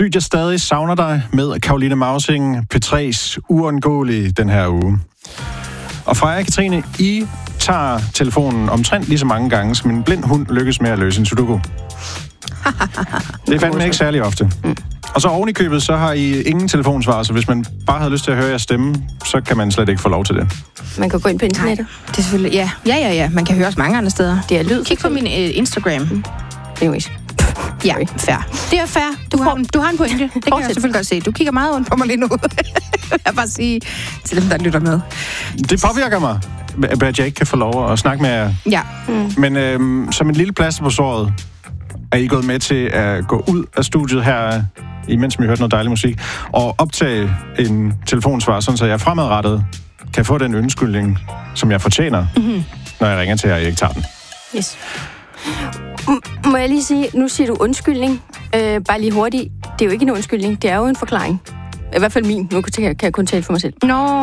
Sygt, jeg stadig savner dig med Caroline Mausing, P3's Uundgåelige den her uge. Og Freja og Katrine, I tager telefonen omtrent lige så mange gange, som en blind hund lykkes med at løse en sudoku. Det er fandme ikke særlig ofte. Og så oven i købet, så har I ingen telefonsvar, så hvis man bare havde lyst til at høre jeres stemme, så kan man slet ikke få lov til det. Man kan gå ind på internettet. Det er selvfølgelig, ja. Man kan høre os mange andre steder. Det er lyd. Kig på min Instagram. Anyways. Ja, fair. Det er fair. Du har en pointe. Det kan jeg selvfølgelig godt se. Du kigger meget ondt på mig lige nu. Jeg bare sige til dem, der lytter med. Det påvirker mig, at jeg ikke kan få lov at snakke med jer. Ja. Men som en lille plaster på såret, er I gået med til at gå ud af studiet her, imens vi hørte noget dejlig musik, og optage en telefonsvar, sådan så jeg fremadrettet kan få den undskyldning, som jeg fortjener, når jeg ringer til jer, og jeg ikke tager den. Yes. Må jeg lige sige, nu siger du undskyldning, bare lige hurtigt. Det er jo ikke en undskyldning, det er jo en forklaring. I hvert fald min. Nu kan jeg kun tale for mig selv.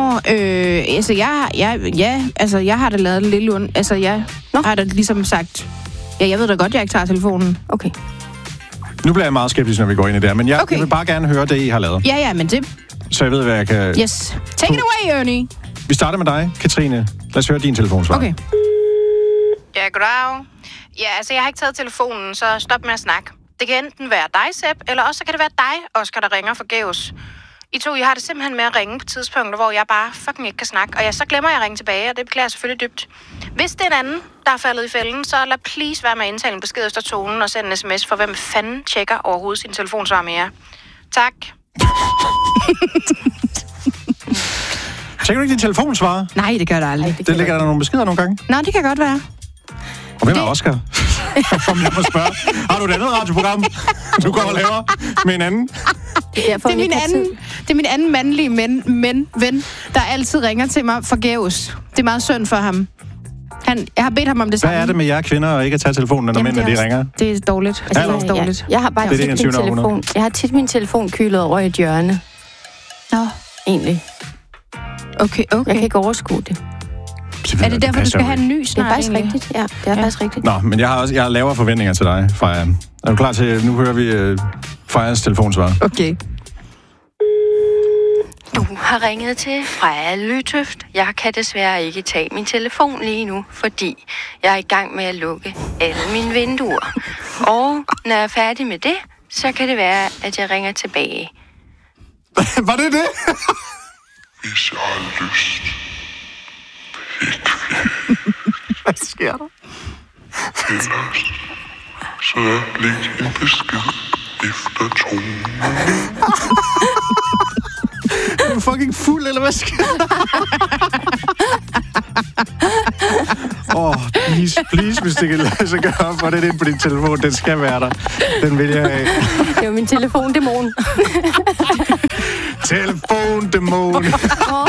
Jeg har da lavet det lidt ondt. Altså, jeg har da ligesom sagt, jeg ved da godt, jeg ikke tager telefonen. Okay. Nu bliver jeg meget skeptisk, når vi går ind i det her, men jeg vil bare gerne høre det, I har lavet. Ja, men det... Så jeg ved, hvad jeg kan... Yes. Take it away, Ernie. Vi starter med dig, Katrine. Lad os høre din telefonsvar. Okay. Ja, goddag. Ja, altså, jeg har ikke taget telefonen, så stop med at snakke. Det kan enten være dig, Sepp, eller også så kan det være dig, Oscar, der ringer forgæves. I to, I har det simpelthen med at ringe på tidspunkter, hvor jeg bare fucking ikke kan snakke. Og så glemmer jeg at ringe tilbage, og det beklager jeg selvfølgelig dybt. Hvis det er en anden, der er faldet i fælden, så lad please være med at indtale en besked efter tonen og sende en sms, for hvem fanden tjekker overhovedet sin telefonsvar med jer. Tak. Tjekker du ikke din telefonsvar? Nej, det gør det aldrig. Det ligger der nogle beskeder nogle gange. Nå, det kan godt være. Og hvem er Oscar? Om jeg må spørge. Har du et andet radioprogram, du går og laver med en anden? Det er min anden mandlige ven, der altid ringer til mig forgæves. Det er meget synd for ham. Jeg har bedt ham om det samme. Hvad er det med jer kvinder og ikke at tage telefonen, når mændene de ringer? Det er dårligt. Altså, det er dårligt. Jeg har bare tit min telefon. Jeg har tit min telefon kylet over i et hjørne. Nå. Egentlig. Okay. Jeg kan ikke overskue det. Er det derfor, du skal have en ny snart? Det er faktisk rigtigt, ja. Det er faktisk rigtigt. Nå, men jeg har lavere forventninger til dig, Freja. Er du klar til, nu hører vi Frejas telefonsvar? Okay. Du har ringet til Freja Lytøft. Jeg kan desværre ikke tage min telefon lige nu, fordi jeg er i gang med at lukke alle mine vinduer. Og når jeg er færdig med det, så kan det være, at jeg ringer tilbage. Var det det? Hvis jeg har lyst. Hvad sker der? Ellers så læg en besked efter tonen. Er du fucking fuld, eller hvad sker der? Please, hvis det kan lade sig gøre, for det ind på din telefon. Den skal være der. Den vil jeg have. Det er jo min telefondæmon. Telefondæmon.